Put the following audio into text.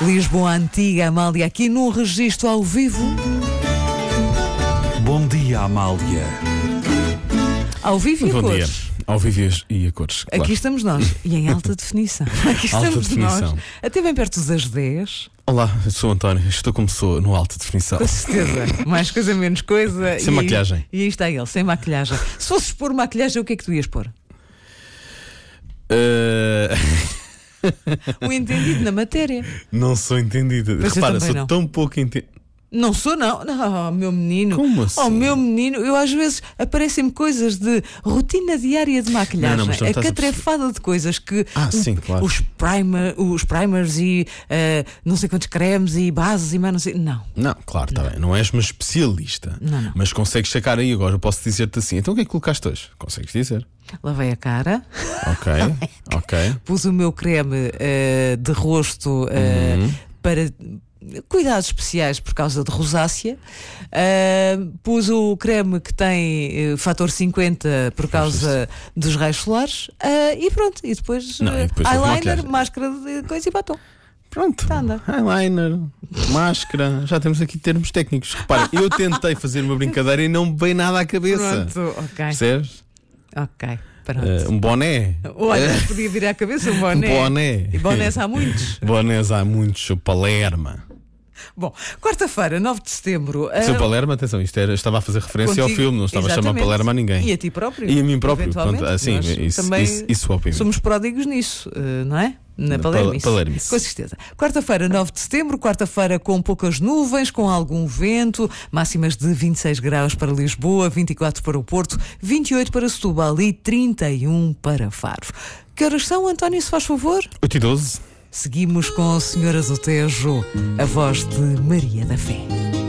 Lisboa Antiga, Amália, aqui num registro ao vivo. Bom dia, Amália. Ao vivo e a Bom cores. dia. Ao vivo e a cores. Claro. Aqui estamos nós, e em alta definição. Aqui Alta estamos definição. nós, até bem perto das 10. Olá, eu sou o António. Estou como sou no alta definição. Com certeza. Mais coisa, menos coisa. Sem maquilhagem. E aí está ele, sem maquilhagem. Se fosses pôr maquilhagem, o que é que tu ias pôr? O entendido na matéria. Não sou entendido. Pois eu Repara, também sou não. tão pouco entendido. Não sou, não. Não, meu menino. Como assim? Oh, meu menino, eu às vezes aparecem-me coisas de rotina diária de maquilhagem. Não, mas não a estás a catrefada de coisas que. Sim, claro. Os primers e não sei quantos cremes e bases e mais não sei. Não. Não, claro, está bem. Não és uma especialista. Não. Mas consegues sacar aí agora. Eu posso dizer-te assim. Então o que é que colocaste hoje? Consegues dizer? Lavei a cara, Ok. pus o meu creme de rosto para cuidados especiais por causa de rosácea, pus o creme que tem fator 50 por causa dos raios solares e pronto. E depois, Não, e depois houve eyeliner, maquilhagem. máscara de coisa e batom. Pronto. Tá a andar. Eyeliner, máscara. Já temos aqui termos técnicos. Reparem, eu tentei fazer uma brincadeira e não me veio nada à cabeça. Pronto, ok. Percebes? Ok, pronto. Um boné. Olha, podia vir à cabeça um boné. Boné. E bonés há muitos. Bonés há muitos. O Palerma. Bom, quarta-feira, 9 de setembro. Seu Palerma, atenção, estava a fazer referência ao Contigo, filme, não estava a chamar exatamente. Palerma a ninguém. E a ti próprio. E a mim próprio. Eventualmente. Pronto, assim, Nós também isso obviamente. somos pródigos nisso, não é? Na Palermice. Palermice. Com certeza. Quarta-feira, 9 de setembro, quarta-feira com poucas nuvens, com algum vento, máximas de 26 graus para Lisboa, 24 para o Porto, 28 para Setúbal e 31 para Faro. Que horas são, António, se faz favor? 8h12. Seguimos com Senhoras do Tejo, a voz de Maria da Fé.